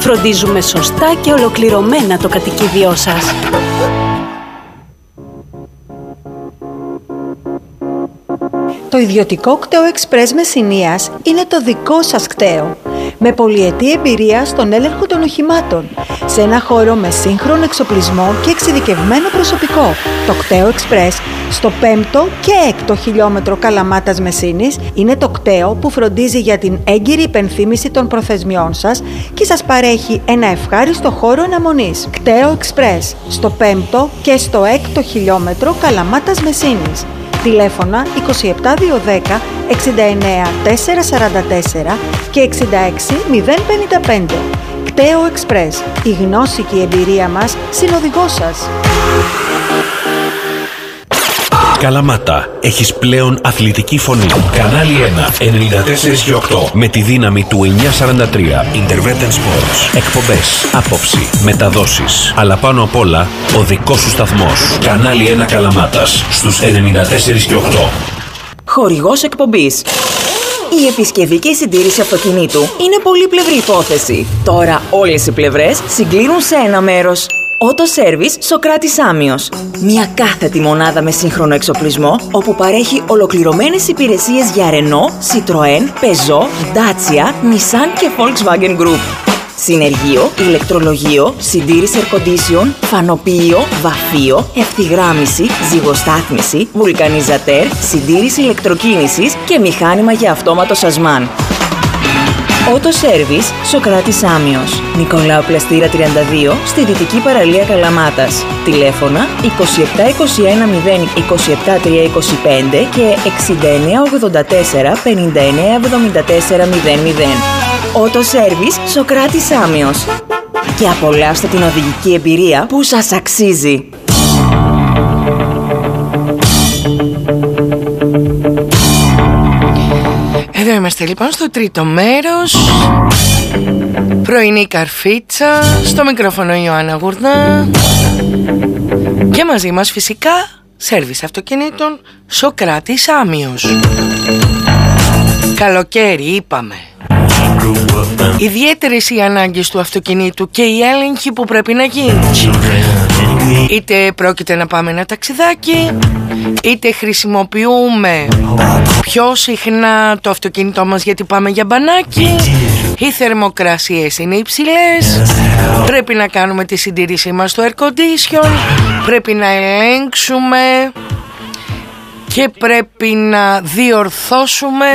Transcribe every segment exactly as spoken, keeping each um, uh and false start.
Φροντίζουμε σωστά και ολοκληρωμένα το κατοικίδιό σας. Το ιδιωτικό κτέο Express Μεσσηνίας είναι το δικό σας κτέο, με πολυετή εμπειρία στον έλεγχο των οχημάτων, σε ένα χώρο με σύγχρονο εξοπλισμό και εξειδικευμένο προσωπικό. Το κτέο Express στο πέμπτο και έκτο χιλιόμετρο Καλαμάτας Μεσσήνης είναι το κτέο που φροντίζει για την έγκυρη υπενθύμηση των προθεσμιών σας και σας παρέχει ένα ευχάριστο χώρο αναμονής. Κτέο Express στο πέμπτο και στο έκτο χιλιόμετρο Καλαμάτας Μεσσήνης. Τηλέφωνα είκοσι επτά διακόσια δέκα εξήντα εννέα τετρακόσια σαράντα τέσσερα και εξήντα έξι μηδέν πενήντα πέντε. Κτέο Express. Η γνώση και η εμπειρία μας συνοδηγός σας. Καλαμάτα, έχεις πλέον αθλητική φωνή. Κανάλι ένα, ενενήντα τέσσερα και οκτώ. Με τη δύναμη του εννιακόσια σαράντα τρία. Intervention Sports. Εκπομπές, άποψη, μεταδόσεις. Αλλά πάνω απ' όλα, ο δικός σου σταθμός. Κανάλι ένα Καλαμάτας, στους ενενήντα τέσσερα και οκτώ. Χορηγός εκπομπής. Η επισκευή και η συντήρηση αυτοκινήτου είναι πολύπλευρη υπόθεση. Τώρα όλες οι πλευρές συγκλίνουν σε ένα μέρος. Auto Service Σοκράτης Άμιος. Μια κάθετη μονάδα με σύγχρονο εξοπλισμό, όπου παρέχει ολοκληρωμένες υπηρεσίες για Renault, Citroën, Peugeot, Dacia, Nissan και Volkswagen Group. Συνεργείο, ηλεκτρολογείο, συντήρηση air condition, φανοποιείο, βαφείο, ευθυγράμμιση, ζυγοστάθμιση, βουλκανιζατέρ, συντήρηση ηλεκτροκίνησης και μηχάνημα για αυτόματο σασμάν. Auto Service Σοκράτης Άμιος. Νικολάου Πλαστήρα τριάντα δύο, στη Δυτική Παραλία Καλαμάτας. Τηλέφωνα είκοσι επτά είκοσι ένα μηδέν είκοσι επτά τριακόσια είκοσι πέντε και εξήντα εννέα ογδόντα τέσσερα πενήντα εννέα εβδομήντα τέσσερα μηδέν μηδέν. Auto Service Σοκράτης Άμιος. Και απολαύστε την οδηγική εμπειρία που σας αξίζει. Εδώ είμαστε λοιπόν στο τρίτο μέρος. Πρωινή καρφίτσα. Στο μικρόφωνο η Ιωάννα Γουρνά. Και μαζί μας φυσικά σέρβις αυτοκινήτων Σοκράτης Άμιος. Καλοκαίρι είπαμε. Ιδιαίτερες οι ανάγκες του αυτοκινήτου και οι έλεγχοι που πρέπει να γίνουν. Είτε πρόκειται να πάμε ένα ταξιδάκι, είτε χρησιμοποιούμε πιο συχνά το αυτοκίνητό μας γιατί πάμε για μπανάκι, οι θερμοκρασίες είναι υψηλές, πρέπει να κάνουμε τη συντήρησή μας στο air condition, πρέπει να ελέγξουμε και πρέπει να διορθώσουμε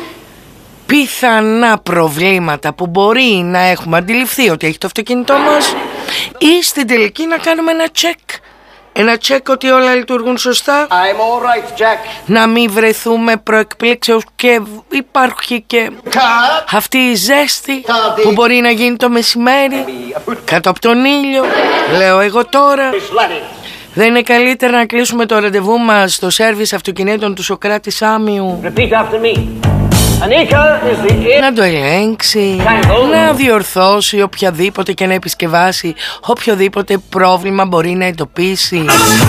πιθανά προβλήματα που μπορεί να έχουμε αντιληφθεί ότι έχει το αυτοκίνητό μας ή στην τελική να κάνουμε ένα check. Ένα check ότι όλα λειτουργούν σωστά. I'm all right, Jack. Να μην βρεθούμε προεκπλήξεως και υπάρχει και Cut. αυτή η ζέστη Cut. που μπορεί να γίνει το μεσημέρι κάτω από τον ήλιο. Λέω εγώ τώρα, δεν είναι καλύτερα να κλείσουμε το ραντεβού μας στο σέρβις αυτοκινήτων του Σοκράτης Άμιου? Repeat after me. Anika is the... Να το ελέγξει, να διορθώσει οποιαδήποτε και να επισκευάσει οποιοδήποτε πρόβλημα μπορεί να εντοπίσει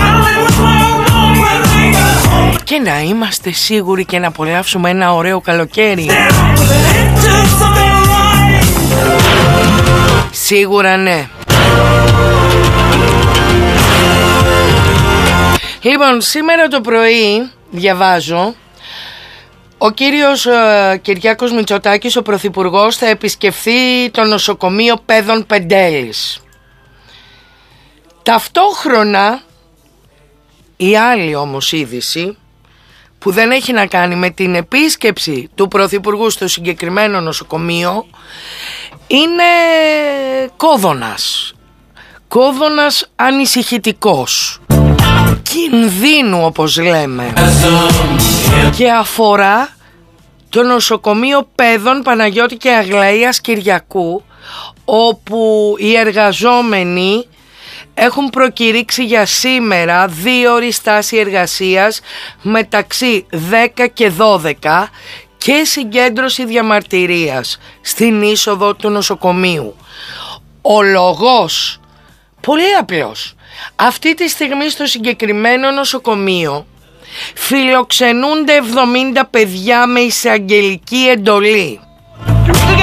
και να είμαστε σίγουροι και να απολαύσουμε ένα ωραίο καλοκαίρι. Σίγουρα ναι. Λοιπόν, σήμερα το πρωί διαβάζω ο κύριος ε, Κυριάκος Μητσοτάκης, ο Πρωθυπουργός, θα επισκεφθεί το νοσοκομείο Παιδών Πεντέλης. Ταυτόχρονα, η άλλη όμως είδηση, που δεν έχει να κάνει με την επίσκεψη του Πρωθυπουργού στο συγκεκριμένο νοσοκομείο, είναι κόδωνας. Κόδωνας ανησυχητικός. Κινδύνου, όπως λέμε. Και αφορά το νοσοκομείο Παιδών Παναγιώτη και Αγλαΐας Κυριακού, όπου οι εργαζόμενοι έχουν προκηρύξει για σήμερα δύο ώρες στάση εργασίας μεταξύ δέκα και δώδεκα και συγκέντρωση διαμαρτυρίας στην είσοδο του νοσοκομείου. Ο λόγος πολύ απλός. Αυτή τη στιγμή στο συγκεκριμένο νοσοκομείο φιλοξενούνται εβδομήντα παιδιά με εισαγγελική εντολή.